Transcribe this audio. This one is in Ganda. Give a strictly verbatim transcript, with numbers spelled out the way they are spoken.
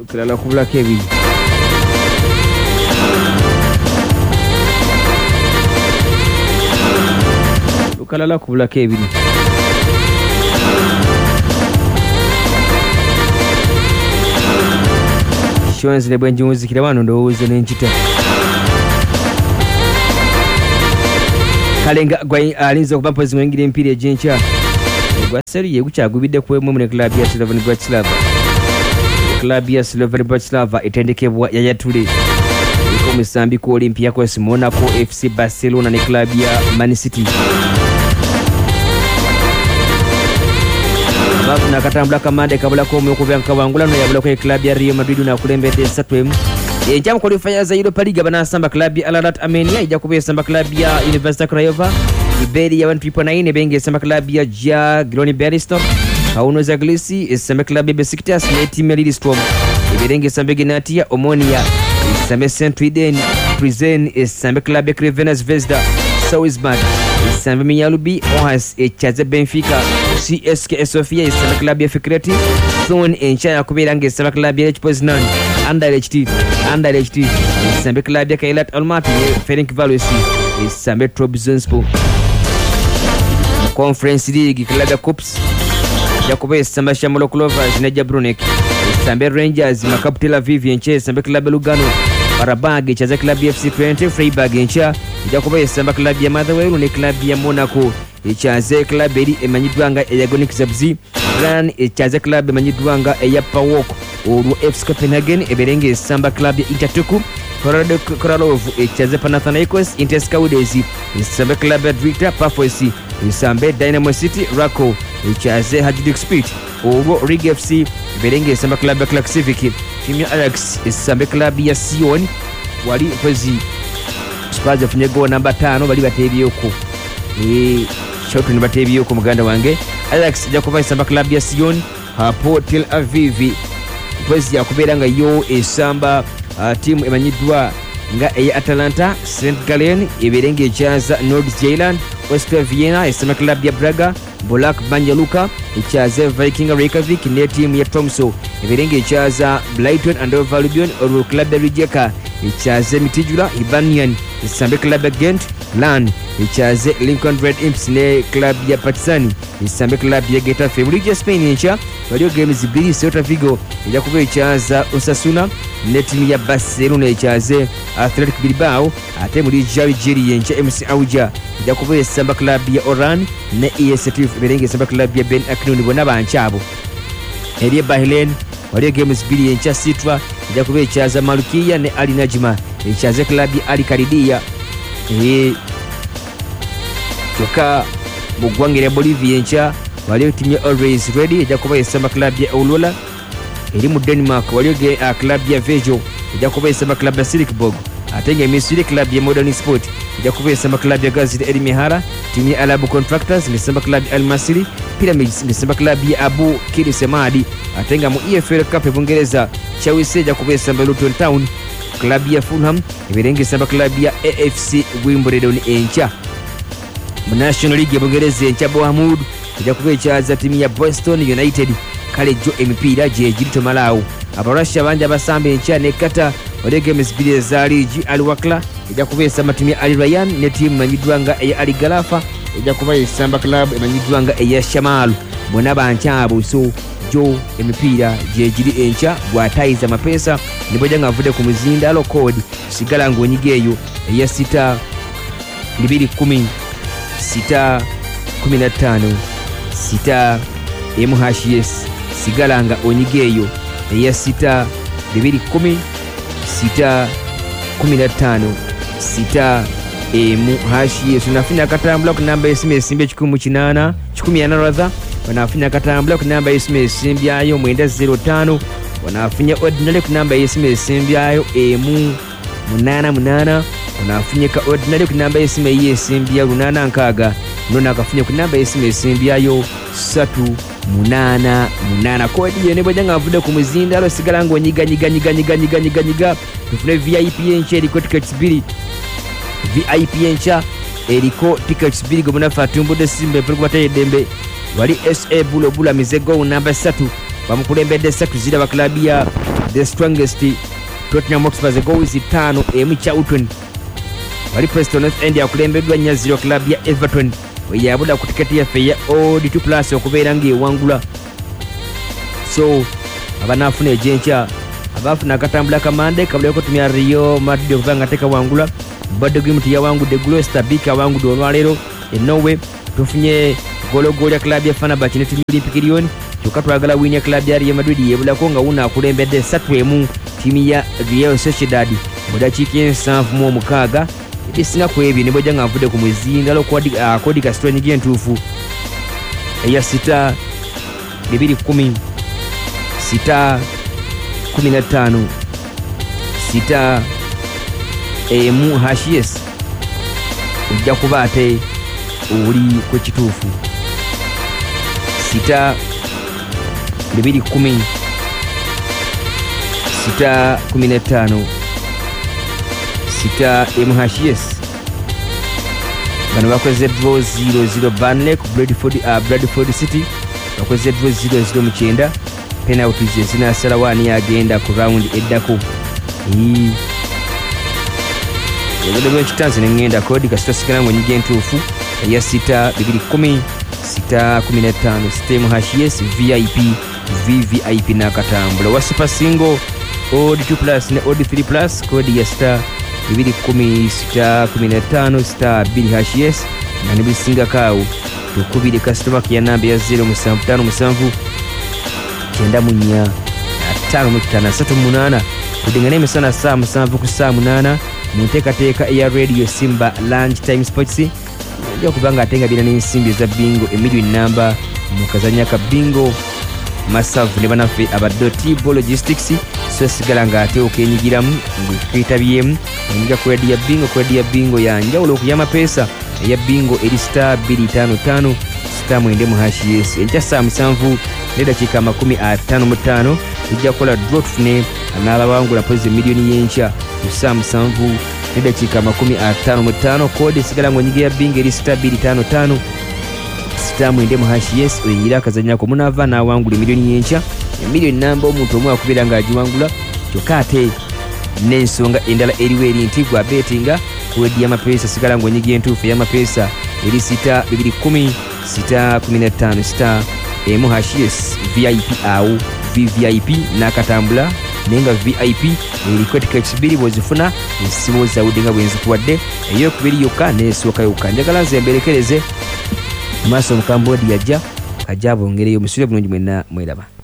lukalala kubulako ebiri. Lukalala kubulako ebiri. Shonzile bwenji muzikira wano ndowooza n'enkita. Kalenga alinza okuba mpozi mwengire empiira egy'enkya. Gwa serie gukyagubidde ku emu ne club ya Slovan Bratislava. Club ya Slovan Bratislava etendekebwa yayatule. Iko musambi ku Olympiacos, Monaco, F C Barcelona ne club ya Man City. Bafuna katambula kamande kabula ko mu okubya nkawangula no yabula ko club ya Real Madrid na kulembedde esatu emu. Enjamu qualifiers za Europa League banasamba club ya Al Ahly Armenia ija kubesamba club ya University Craiova. Iberia one triple nine benge esamba club ya Ja Groni Beristor. Kauno Zaglisi esamba club ya Besiktas ne team ya Lillestrøm. Iberenge esamba Gnatia Omonia esamba Saint Etienne Prison esamba club ya Crvena Zvezda. Salzburg esamba Miyalubi Ohas echaze Benfica. C S K A Sofia esamba club ya Fikreti. Thon enchaya kuberanga esamba club ya Poznan. Under H T Under H T esamba club ya Kailat Almaty Ferencvaros esamba Trabzonspor. Conference League club ya Cups Jakob esamba Shamrock Rovers ne Jabrunek esamba Rangers Maccabi Tel Aviv enche esamba club ya Lugano. Karabag echaza club ya F C Twente. Freiburg encha Jakob esamba club ya Motherwell ne club ya Monaco echaze club eri emanyidwanga eya Gonix Zabzi. Ran echaze club emanyidwanga eya Pawok Uru F C Copenhagen eberenge esamba club ya Intertuku. Korado Kralov echaze Panathinaikos. Interskaudes esamba club ya Drita Pafos esamba Dynamo City. Rako echaze Hajduk Split. Uru Riga F C eberenge esamba club ya Clark Civic. Team ya Ajax esamba club ya Sion. Wali pozi Spurs yafunye goal number tano bali batebyeko. Eh shot ni batebyeko muganda wange. Ajax jakuba esamba club ya Sion. Hapo Tel Aviv pozi yakuberanga yo esamba uh, team emanyidwa nga eya Atalanta. Saint Gallen eberenge echaza North Zealand. Austria Vienna esamba club ya Braga. Bolak Banja Luka echaza Viking Reykjavik ne team ya Tromso eberenge echaza Brighton and Hove Albion. Oru club ya Rijeka echaza Mitijula Ibanian esamba club ya Ghent. Lan echaza Lincoln Red Imps ne club ya Partizan esamba club ya Getafe. Muri Spain encha waliyo games zibiri. Celta Vigo ija kuba echaza Osasuna ne team ya Barcelona echaze Athletic Bilbao. Ate muri Algeria encha M C Auja ija kuba esamba club ya Oran ne E S T F berenge esamba club ya Ben Aknouni bona banchabo. Eri Bahrain waliyo games zibiri encha. Sitwa ija kuba echaza Malukia ne Al Najma echaze club ya Al Khalidia. Eh Toka mugwangire Bolivia encha waliyo team ya Always Ready ija kuba esamba club ya Olola. Eri mu Denmark waliyo uh, club ya Vejo ija kuba esamba club ya Silkeborg. Atenge Misiri club ya Modern Sport ija kuba esamba club ya Gazit El Mihara. Team ya Alabu Contractors ni esamba club ya Al Masry. Pyramids ni esamba club ya Abu Kiri Semadi. Atenga mu E F L Cup ya Bungereza Chelsea ija kuba esamba Luton Town. Club ya Fulham eberenge esamba club ya A F C Wimbledon encha. Mu National League ya Bungereza encha Bournemouth ija kuba echaza team ya Boston United. Kale jo emipira je jirito Malawi. Abarasha banja abasamba encha ne kata wale games bile za Ligi Al Wakla ija kuba esamba team ya Al Rayyan ne team manyidwanga eya Al Galafa ija kuba esamba club emanyidwanga eya Shamal. Bona banchabo so jo emipira je jiri encha gwataiza mapesa niboja ngavude ku muzinda lo code sigala ngonyigeyo eya sita mbili kumi sita kumi na tano sita M H S sigalanga onyigeyo eya sita mbili kumi sita kumi na tano sita M H S. Unafanya katambula ku namba S M S simbe kikumu kinana kikumi ana radha. Wanafanya katambula ku namba S M S simbyayo mwenda zero tano. Wanafanya ordinary ku namba S M S simbyayo emu munana munana. Wanafanya ka ordinary ku namba S M S simbya lunana nkaga. Nona akafunya ku namba S M S simbyayo satu munana munana. Kodi yene bojanga avude ku muzinda lo sigala ngo nyiga nyiga nyiga nyiga nyiga nyiga nyiga. Tufune V I P enche eriko tickets bili. V I P encha eriko tickets bili gomuna fatumbo de simbe pelu kubata yedembe. Wali S A bulo bula mizego namba satu bamukulembedde essatu ziraba klabu ya the strongest Tottenham Hotspur ze goals ttaano emu Charlton. Wali Preston North End yakulembeddwa nnya zero klabu ya Everton weyabula ku tiketi yaffe ya Old two plus okubeera ng'ewangula. So abanaafuna ejenkya abaafuna akatambula kamande kabuleko tumya Rio Madrid okuba nga tekawangula. Bodogim tiyawangudde, Gloucester Bika awangudde olwaleero. E Norway tufunye gologoli ya klabu ya Fenerbahce ne timu Olympic Lyon. Kyokka twagala wini ya klabu ya Real Madrid yebulako nga wuno akulembedde essatu emu timu ya Real Sociedad mu dakiika ensanvu mu omukaaga. Ebisinga ku ebyo ne bw'ojja nga nvudde ku muzinga kodi kasitula enyiga entuufu eya sita bibiri kumi sita kumi na ttaano sita emu hashies ojja kuba ate oli ku kituufu sita bibiri kumi sita kumi na ttaano sita emu hashies. Bano bakoze draw zero zero Burnley ku Bradford, uh, Bradford City bakoze draw zero zero mu kyenda. Penalties ezinasalawo ani agenda ku round eddako. Yagenda bwekitanze nengenda kodi kasita sikana ngo nyige entuufu eya sita bibiri kumi sita kumi na ttaano sita emu hashies V I P V V I P n'akatambula wa super single Old two plus ne Old three plus kodi ya star bibiri kumi sita kumi na ttaano star bibiri hashies na nibisinga kawo tukubire customer ya namba ya zero musanvu ttaano musanvu kyenda mu nnya ttaano mu ttaano asatu mu munaana kudingana emisana saa musanvu ku saa munaana mu nteekateeka eya Radio Simba Lunch Time Sports ojja kubanga ate nga bina n'ensimbi eza bingo emiliyoni namba mu kazanya ka bingo masavu ne banaffe abadde Tibo Logistics. So sigala nga ate okenyigiramu ngwekitabyemu enyiga kwedi ya bingo kwedi ya bingo ya njawulo okuyama pesa eya bingo eri star bbiri ttaano ttaano star mwenda mu hashies enkya saa musanvu n'eddakiika amakumi ataano mu ttaano tujja kukola draw tufune n'abawangula pozi miliyoni y'enkya mu saa musanvu n'eddakiika amakumi ataano mu ttaano kode sigala nga onyiga ya bingo eri star bbiri ttaano ttaano star mwenda mu hashies oyingira akazanyako munaava n'awangula emiliyoni y'enkya emiliyoni namba omuntu omu akubeera ng'agiwangula. Kyokka ate n'ensonga endala eriwo eri nti gwa betinga kuwedi y'amapeesa sigala ng'onyiga entuufu ey'amapeesa eri sita bibiri kumi sita kumi na ttaano sita emu hashies V I P awo V V I P n'akatambula naye nga V I P eriko tiketi bbiri bw'ozifuna ensibo zawudde nga bwe nzikuwadde ey'okubiri yokka n'esooka yokka. Njagala nze mberekereze mu maaso omukambodi yajja ajja abongereyo musuubire bulungi mwenna mweraba.